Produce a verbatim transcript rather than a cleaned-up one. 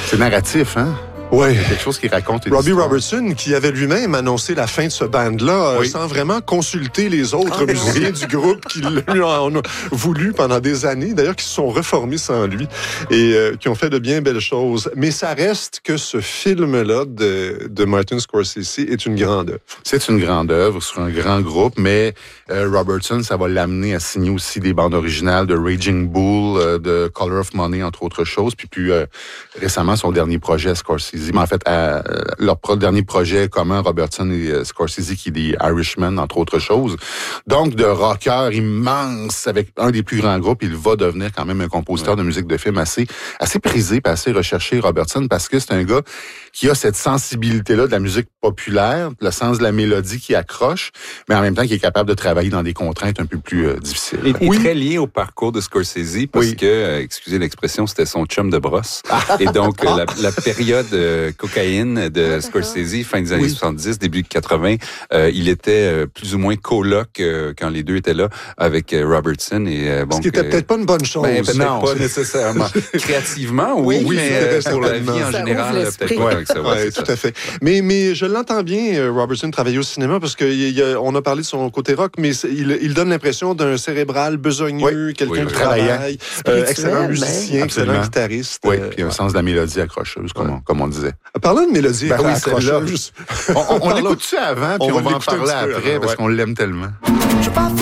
C'est narratif, hein? Ouais. Quelque chose qui raconte une Robbie histoire. Robertson, qui avait lui-même annoncé la fin de ce band-là, Oui. euh, sans vraiment consulter les autres Ah, musiciens du groupe qui lui en ont voulu pendant des années, d'ailleurs, qui se sont reformés sans lui et euh, qui ont fait de bien belles choses. Mais ça reste que ce film-là de, de Martin Scorsese est une grande œuvre. C'est une grande œuvre sur un grand groupe, mais euh, Robertson, ça va l'amener à signer aussi des bandes originales de Raging Bull, euh, de Color of Money, entre autres choses. Puis plus euh, récemment, son dernier projet, Scorsese. Mais en fait, à, euh, leur pro- dernier projet commun, Robertson et euh, Scorsese, qui est des Irishman, entre autres choses. Donc, de rocker immense, avec un des plus grands groupes, il va devenir quand même un compositeur ouais. de musique de film assez, assez prisé, assez recherché, Robertson, parce que c'est un gars qui a cette sensibilité-là de la musique populaire, le sens de la mélodie qui accroche, mais en même temps qui est capable de travailler dans des contraintes un peu plus euh, difficiles. Et, et oui. très lié au parcours de Scorsese, parce oui. que, euh, excusez l'expression, c'était son chum de brosse. Et donc, euh, la, la période euh, cocaïne de Scorsese, fin des années oui. soixante-dix, début quatre-vingts, euh, il était euh, plus ou moins coloc euh, quand les deux étaient là avec euh, Robertson. Et, euh, bon, Ce qui n'était euh, peut-être pas une bonne chose. Ben, peut-être non, pas nécessairement. Créativement, oui, oui mais euh, pour la vie en général, peut-être pas avec ça. Ouais, tout à fait. Mais, mais je l'entends bien, Robertson, travailler au cinéma, parce qu'on a, a parlé de son côté rock, mais il, il donne l'impression d'un cérébral besogneux, oui. quelqu'un oui, qui travaille, euh, excellent musicien, excellent guitariste. Oui, puis un sens de la mélodie accrocheuse, comme, ouais. on, comme on disait. Parlant de mélodie ben, accrocheuse... on on, on l'écoute-tu avant, puis on, on va en parler après, ouais. parce qu'on l'aime tellement.